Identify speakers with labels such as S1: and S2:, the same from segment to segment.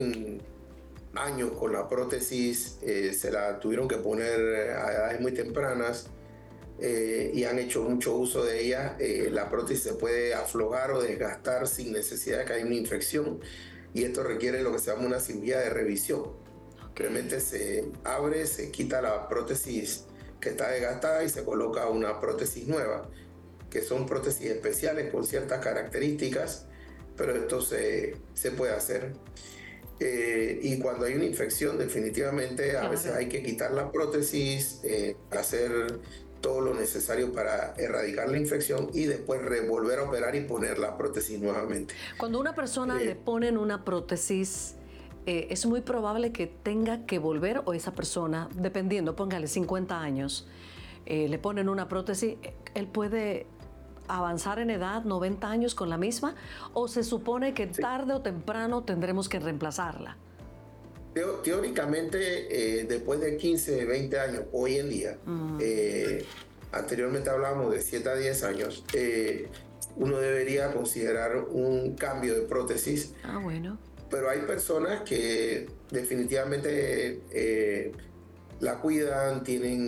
S1: años con la prótesis, se la tuvieron que poner a edades muy tempranas y han hecho mucho uso de ella, la prótesis se puede aflojar o desgastar sin necesidad de que haya una infección, y esto requiere lo que se llama una cirugía de revisión. Realmente se abre, se quita la prótesis que está desgastada y se coloca una prótesis nueva, que son prótesis especiales con ciertas características, pero esto se puede hacer. Y cuando hay una infección, definitivamente a veces hay que quitar la prótesis, hacer todo lo necesario para erradicar la infección y después volver a operar y poner la prótesis nuevamente.
S2: Cuando a una persona le ponen una prótesis, es muy probable que tenga que volver, o esa persona, dependiendo, póngale 50 años, le ponen una prótesis, él puede avanzar en edad, 90 años con la misma, o se supone que tarde o temprano tendremos que reemplazarla.
S1: Teóricamente, después de 15, 20 años, hoy en día, anteriormente hablábamos de 7 a 10 años, uno debería considerar un cambio de prótesis.
S2: Bueno.
S1: Pero hay personas que definitivamente la cuidan,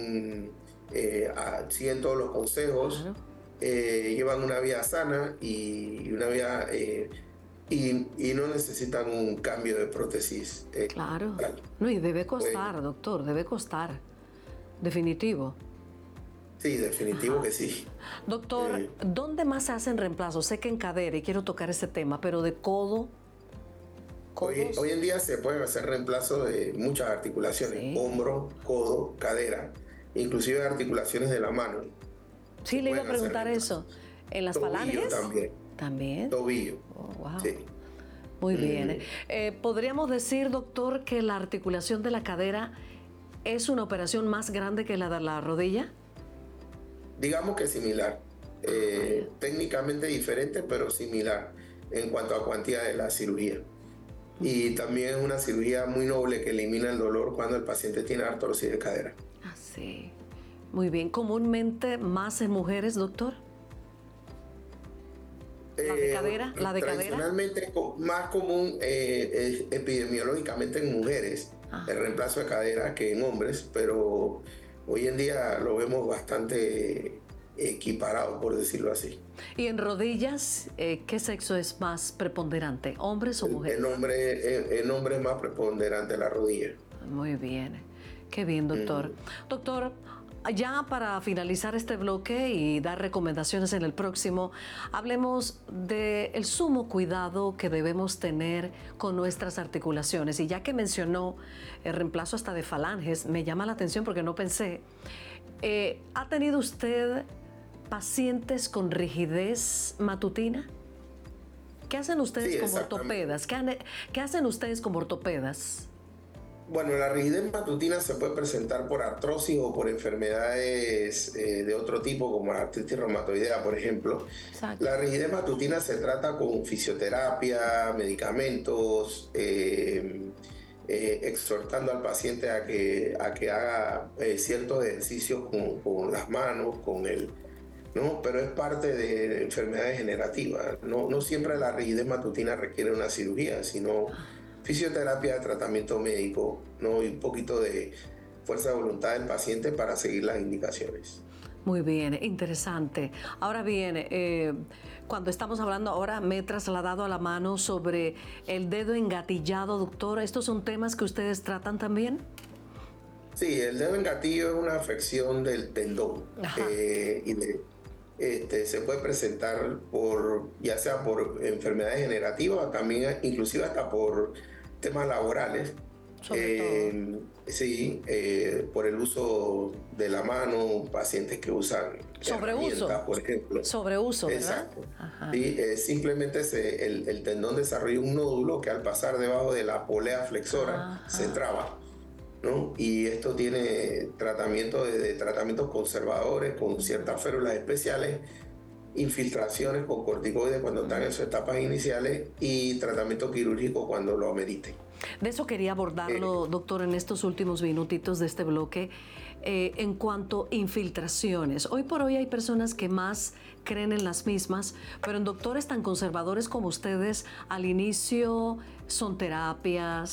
S1: siguen todos los consejos, claro. Llevan una vida sana y una vida y no necesitan un cambio de prótesis.
S2: Claro. No, y debe costar, doctor, debe costar. Definitivo.
S1: Sí, definitivo que sí.
S2: Doctor, ¿dónde más se hacen reemplazos? Sé que en cadera, y quiero tocar ese tema, pero de codo.
S1: Hoy en día se pueden hacer reemplazos de muchas articulaciones, hombro, codo, cadera, inclusive articulaciones de la mano.
S2: Sí, le iba a preguntar eso. ¿En las falanges?
S1: También. Tobillo.
S2: Oh, wow.
S1: Sí.
S2: Muy bien. ¿Podríamos decir, doctor, que la articulación de la cadera es una operación más grande que la de la rodilla?
S1: Digamos que similar. Técnicamente diferente, pero similar en cuanto a cuantía de la cirugía. Y también es una cirugía muy noble que elimina el dolor cuando el paciente tiene artrosis de cadera.
S2: Ah, sí. Muy bien. ¿Comúnmente más en mujeres, doctor? ¿La de cadera? ¿La de
S1: tradicionalmente más común epidemiológicamente en mujeres, el reemplazo de cadera, que en hombres, pero hoy en día lo vemos bastante equiparado, por decirlo así.
S2: ¿Y en rodillas, qué sexo es más preponderante, hombres o mujeres?
S1: El hombre es más preponderante la rodilla.
S2: Muy bien, qué bien, doctor. Doctor, ya para finalizar este bloque y dar recomendaciones en el próximo, hablemos del sumo cuidado que debemos tener con nuestras articulaciones. Y ya que mencionó el reemplazo hasta de falanges, me llama la atención porque no pensé. ¿Ha tenido usted pacientes con rigidez matutina? ¿Qué hacen ustedes como ortopedas? ¿Qué hacen ustedes como ortopedas?
S1: Bueno, la rigidez matutina se puede presentar por artrosis o por enfermedades de otro tipo, como la artritis reumatoidea, por ejemplo. Exacto. La rigidez matutina se trata con fisioterapia, medicamentos, exhortando al paciente a que haga ciertos ejercicios con las manos, ¿no? Pero es parte de enfermedades generativas. No siempre la rigidez matutina requiere una cirugía, sino fisioterapia, tratamiento médico, ¿no? Y un poquito de fuerza de voluntad del paciente para seguir las indicaciones.
S2: Muy bien, interesante. Ahora bien, cuando estamos hablando ahora, me he trasladado a la mano sobre el dedo engatillado, doctor. ¿Estos son temas que ustedes tratan también?
S1: Sí, el dedo engatillo es una afección del tendón se puede presentar ya sea por enfermedades generativas, también inclusive hasta por temas laborales. Sí, por el uso de la mano, pacientes que usan
S2: sobreuso,
S1: por ejemplo.
S2: Sobreuso, ¿verdad?
S1: Exacto. Sí, simplemente el tendón desarrolla un nódulo que al pasar debajo de la polea flexora se traba, ¿no? Y esto tiene tratamientos conservadores con ciertas férulas especiales, infiltraciones con corticoides cuando están en sus etapas iniciales y tratamiento quirúrgico cuando lo amerite.
S2: De eso quería abordarlo, doctor, en estos últimos minutitos de este bloque. En cuanto a infiltraciones, hoy por hoy hay personas que más creen en las mismas, pero en doctores tan conservadores como ustedes, al inicio ¿Son terapias?